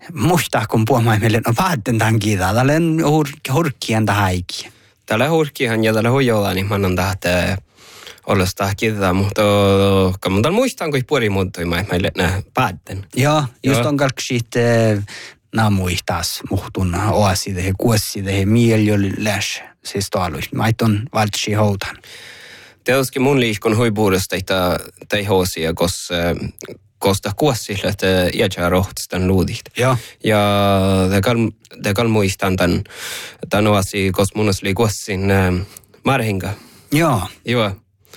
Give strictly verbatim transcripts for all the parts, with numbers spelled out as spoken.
muistaa, kun puhumaimille, no päätten tämän kiitaa. Täällä on hurkkien tähän aikia. Täällä hurkkihan ja täällä huijolla, niin mä annan tähän olla sitä kiitaa, mutta kun mä muistan, kun puoli muuttui meille nämä päätten. Joo, just on kalksit nämä muistas muhtun oasi tehe, kuossi tehe, mieli läs, siis tuolla. Mä on valtsi houtan. Tietysti mun liikon huipuudesta ei hoosia, koska koska kuossi, että jätsää rohtistan luudit. Joo. Ja te kal muistan tämän, tämän oasi, koska mun oli kuossin marhinka. Joo. Joo.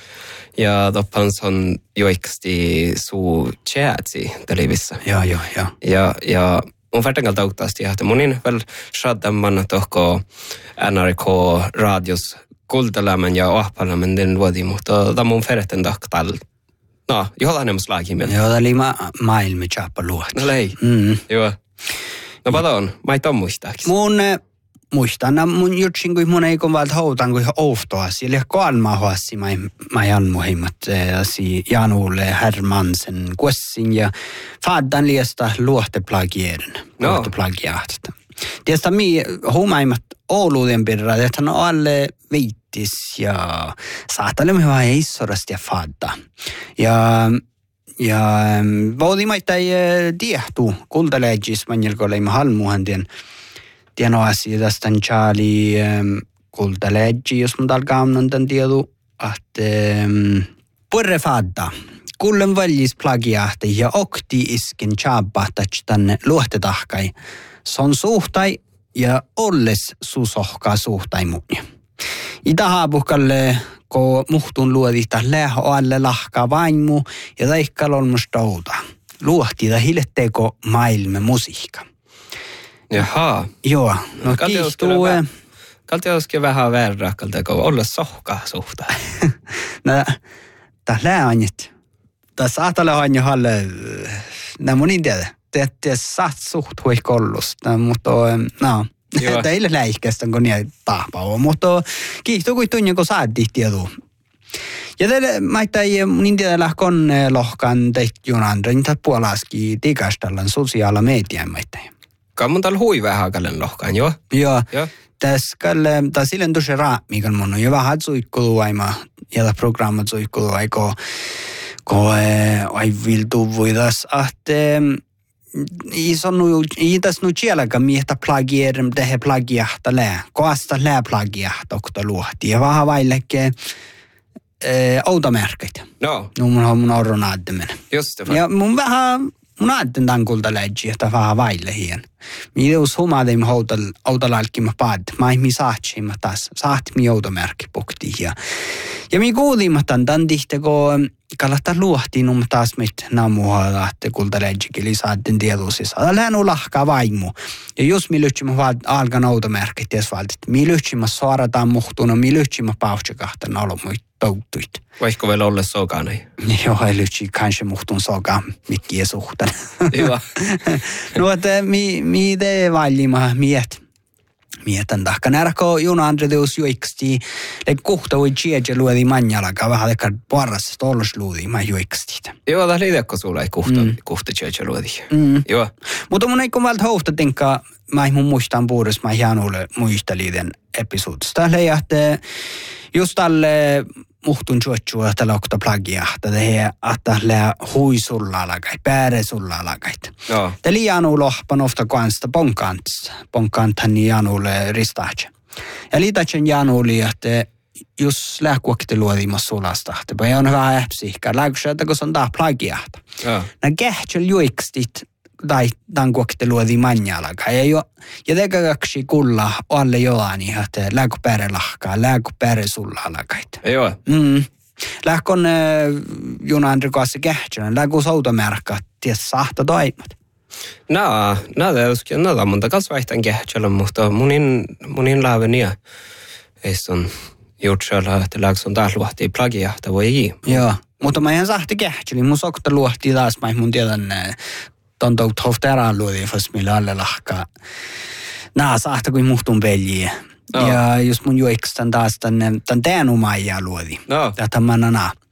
Ja toppans on joikasti suu tjäätsi televissä. Joo, joo, joo. Ja, ja mun verran tautasti, että munin väl shaddan manna tohko N R K-radios kultalämän ja ahpalämän den luodi, mutta tämä mun verran tahtal. No, jollain slaagimella. Joo, tämä oli ma- maailma tjappa luot. No lei, mm. joo. No paton, mä ei ton muistaakin. Mun muistan, mun jutsin, kun mun ei kun valta houtan, kun oftoa. Siellä kolma huassi, mä, mä jan muhimmat, Janulle, Hermansen, Kuessin ja faddan liesta luohteplagieren. No. Luohteplagiahtista. Tietysti mi huumaimmat Ouluuden pirra, että hän on alle viittis ja saattelemme vaan issorasti ja fadda. Ja ja voidimaita ei tiehtu kultaleegis, manjelko leimme halmuhan tien Tieno asia tästä on Charlie kultaleegi, jos mun täällä kaamnon tämän tiedu, että purre fadda. Kullen väljis plagiahti ja okti isken tjaabahtats tänne luohtetahkai. Se on suhtai ja olles susohkaa suhtai munia. Itä haapuhkalle, kun muhtun luodita läho alle lahkaa vaimu ja taikkal olmusta outa. Luohtita hiletteeko maailme musiikka. Jaha. Joo, no kiihtuu. Kalti olisikin vähän verran, kalti olla sohkaa suhtaa. No, tässä läänit. Tässä saattaa olla halle, nämä monin tiedä. Te saat suht hui kollusta, mutta no, teille läihkästä kun niin tahpaa. Mutta kiihtuu kuin tunnin, kun saadit tieduu. Ja teille, mä ei niin tiedä lähkon lohkan teitä junandrin, tai puolaski tikastallan sosiaala median maita. Kan mun täällä hui vähän kallen lohkaan, joo? Joo. Joo. Tässä kalle, tai silleen tosi raamiikan mun on jo vähän suikkuluaima, ja programmat suikkuluaiko, kun ai viltu voidas, että ei sannu, ei tässä nu sielläkään miehtä plagierim tehdä plagiahta lää, koasta lää plagiahta, kun luohti, ja vähän vaillekin automerkit. No. No mun on mun orron aatteminen. Just det. Ja mun vähän, mun ajattelen tämän kultaleggi, että vähän vaille hien. Minä us humaadin autolalkima pad, mä ei mi saatsimma taas, saatimi automerkki pukti. Ja, ja minä kuulimme tämän tihti, kun kalahtaa luohtiin um taas mit namuha, että kultaleggikin lisäätten tietoisissa. Lähen on lahkaa vaimu. Ja jos minä lyhtsime alkan automerkit, ties valtit, minä lyhtsime suorataan muhtuna, minä lyhtsime pauhtsikahtan olomuit touttuit. Voisiko vielä olla sokaan? Joo, ei lyhtsi kanske muhtun sokaan mikkiä suhtan. Hyvä. No, että mi, mi te valima miet. Mietän tahka. Närko Juna Andredeus juiksti. Le kuhta voi tjeedja luodi manjalaka. Vähän lekka parras tollos luodi mä juiksti. Joo, tämä liitekko sulla ei kuhta, mm. kuhta tjeedja luodi. Mm. Joo. Mutta mun ei kun valta houfta tinka, mä ei mun muistaan puudessa, mä hienoille muista liiden episodista. Tällä ei jähtee just tälle muhtun juotsua tällä okta plagiahta, että lää hui sulla alakait, pääre sulla alakait. Joo. Tällä Janu lohpan ofta kanssa ponkants, ponkanthan Janulle ristaatse. Ja liitatsen Janulle, että jos lääkuokti luodimassa sulasta, että ei on vähän äpsihkä, lääkusä, että kun se on taas plagiahta. Joo. Nää kähtsel juikstit, tai tämän kuokti luodi manjalaka. Ja, jo, ja tekäkäksi kulla alle joani, että lääkö pääre lahkaa, lääkö pääre sulla alakait. Joo. Mm. Lääkön äh, Juna Andri kanssa kähtselen, lääkö soutomärkka, ties sahta toimat. No, no tietysti, no monta kanssa vaihtan kähtselen, mutta munin, munin laavenia. Ei on jutsella, että lääkö on taas luohtii plagiahta, voi ei. Joo, mutta mä ihan sahti kähtselin, mun sokta luohtii taas, mä mun tiedän ton tout hofteraan luodi, fast millä alle lahkaa. Nää sahta kuin muhtun veljiä. No. Ja jos mun juikstan taas tänne, tän täänumaijaa luodi. No. Tätä mä nää.